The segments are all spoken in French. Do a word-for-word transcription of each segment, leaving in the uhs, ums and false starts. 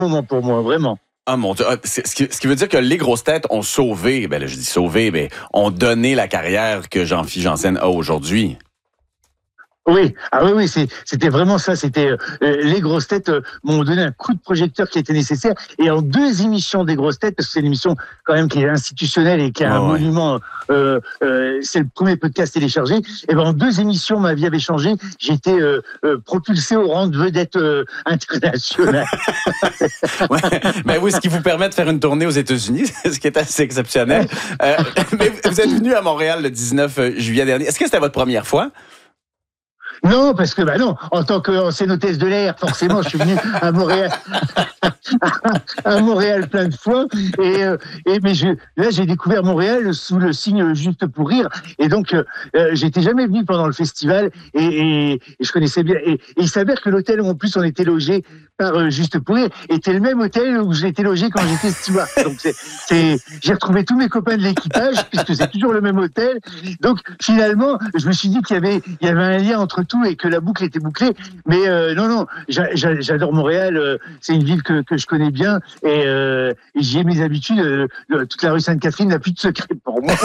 moment pour moi, vraiment. Ah mon Dieu, ce qui, ce qui veut dire que les grosses têtes ont sauvé, ben là je dis sauvé, mais ont donné la carrière que Jean-Philippe Janssen a aujourd'hui. Oui, ah oui, oui, c'est, c'était vraiment ça. C'était euh, les grosses têtes euh, m'ont donné un coup de projecteur qui était nécessaire. Et en deux émissions des grosses têtes, parce que c'est une émission quand même qui est institutionnelle et qui a oh, un ouais. monument. Euh, euh, c'est le premier podcast téléchargé. Et ben en deux émissions, ma vie avait changé. J'étais euh, euh, propulsé au rang de vedette euh, internationale. ouais, ben oui, ce qui vous permet de faire une tournée aux États-Unis, ce qui est assez exceptionnel. Euh, mais vous êtes venu à Montréal le dix-neuf juillet dernier. Est-ce que c'était votre première fois? Non, parce que bah non, en tant qu'ancienne hôtesse de l'air, forcément, je suis venu à Montréal, à Montréal plein de fois. Et, euh, et mais je, là, j'ai découvert Montréal sous le signe Juste pour rire. Et donc, euh, j'étais jamais venu pendant le festival et, et, et je connaissais bien. Et, et il s'avère que l'hôtel où en plus on était logé par euh, Juste pour rire était le même hôtel où j'étais logé quand j'étais steward. Donc c'est, c'est, j'ai retrouvé tous mes copains de l'équipage puisque c'est toujours le même hôtel. Donc finalement, je me suis dit qu'il y avait, il y avait un lien entre tout et que la boucle était bouclée. Mais euh, non, non, j'a, j'a, j'adore Montréal. Euh, c'est une ville que, que je connais bien et, euh, et j'y ai mes habitudes. Euh, le, toute la rue Sainte-Catherine n'a plus de secret pour moi.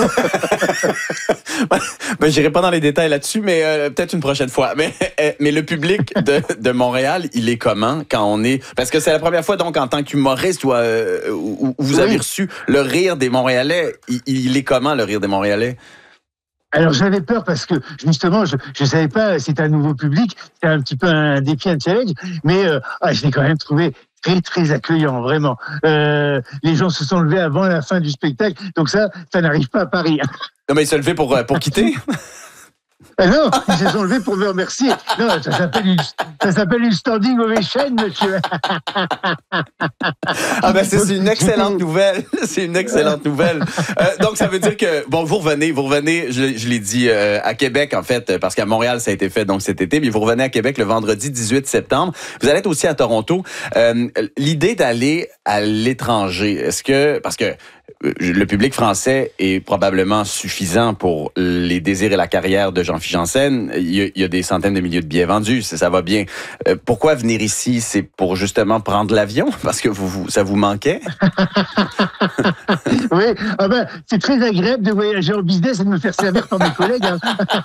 ben, j'irai pas dans les détails là-dessus, mais euh, peut-être une prochaine fois. Mais, mais le public de, de Montréal, il est comment quand on est... Parce que c'est la première fois, donc, en tant qu'humoriste où, euh, où, où vous oui. avez reçu le rire des Montréalais. Il, il est comment, le rire des Montréalais? Alors j'avais peur parce que justement je je savais pas si c'était un nouveau public, c'était un petit peu un défi, un challenge, mais euh, ah, je l'ai quand même trouvé très très accueillant, vraiment. Euh, les gens se sont levés avant la fin du spectacle, donc ça ça n'arrive pas à Paris. Non mais ils se sont levés pour pour quitter. Ah non, ils se sont levés pour me remercier. Non, ça s'appelle une, ça s'appelle une standing ovation, monsieur. Ah ben c'est, c'est une excellente nouvelle. C'est une excellente nouvelle. Euh, donc ça veut dire que bon, vous revenez, vous revenez. Je, je l'ai dit euh, à Québec en fait, parce qu'à Montréal ça a été fait donc cet été, mais vous revenez à Québec le vendredi dix-huit septembre. Vous allez être aussi à Toronto. Euh, l'idée d'aller à l'étranger, est-ce que parce que le public français est probablement suffisant pour les désirs et la carrière de Jean-Philippe Janssen. Il y a, il y a des centaines de milliers de billets vendus, ça, ça va bien. Euh, pourquoi venir ici? C'est pour justement prendre l'avion? Parce que vous, vous ça vous manquait? Oui, ah ben, c'est très agréable de voyager en business et de me faire servir par mes collègues. Hein.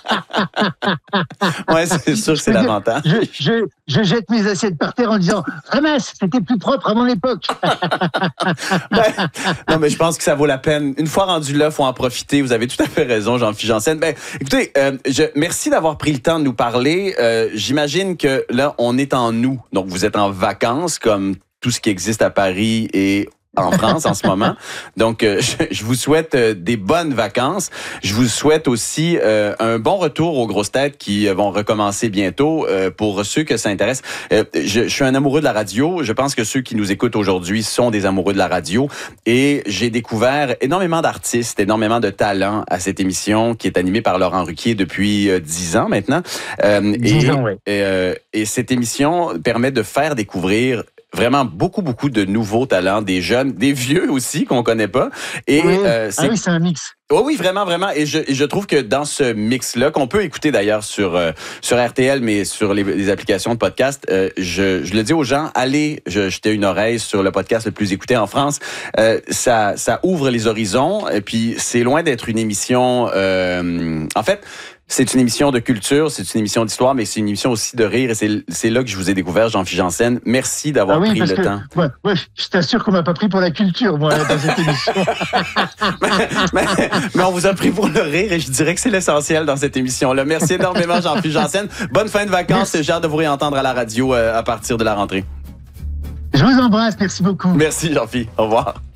Oui, c'est sûr que c'est l'avantage. Je, je, je jette mes assiettes par terre en disant « Ramasse, c'était plus propre à mon époque. » ben, non, mais je pense que ça vaut la peine. Une fois rendu là, il faut en profiter. Vous avez tout à fait raison, Jean-Philippe Janssen. Ben, écoutez, euh, je, merci d'avoir pris le temps de nous parler. Euh, j'imagine que là, on est en août. Donc, vous êtes en vacances, comme tout ce qui existe à Paris et en France en ce moment. Donc, euh, je, je vous souhaite euh, des bonnes vacances. Je vous souhaite aussi euh, un bon retour aux grosses têtes qui euh, vont recommencer bientôt. Euh, pour ceux que ça intéresse, euh, je, je suis un amoureux de la radio. Je pense que ceux qui nous écoutent aujourd'hui sont des amoureux de la radio. Et j'ai découvert énormément d'artistes, énormément de talents à cette émission qui est animée par Laurent Ruquier depuis euh, dix ans maintenant. Euh, dix et, ans, oui. Et, euh, et cette émission permet de faire découvrir vraiment beaucoup, beaucoup de nouveaux talents, des jeunes, des vieux aussi qu'on connaît pas. Et oui. euh, c'est... Ah oui, c'est un mix. Oh oui, vraiment, vraiment. Et je, et je trouve que dans ce mix-là, qu'on peut écouter d'ailleurs sur euh, sur R T L, mais sur les, les applications de podcast, euh, je, je le dis aux gens, allez je, jeter une oreille sur le podcast le plus écouté en France. Euh, ça, ça ouvre les horizons. Et puis, c'est loin d'être une émission... Euh, en fait... C'est une émission de culture, c'est une émission d'histoire, mais c'est une émission aussi de rire. Et c'est, c'est là que je vous ai découvert, Jean-Philippe Janssen. Merci d'avoir ah oui, pris le que, temps. Ouais, ouais, je t'assure qu'on m'a pas pris pour la culture, moi, dans cette émission. mais, mais, mais on vous a pris pour le rire et je dirais que c'est l'essentiel dans cette émission-là. Merci énormément, Jean-Philippe Janssen. Bonne fin de vacances. Merci. J'ai hâte de vous réentendre à la radio euh, à partir de la rentrée. Je vous embrasse. Merci beaucoup. Merci, Jean-Philippe. Au revoir.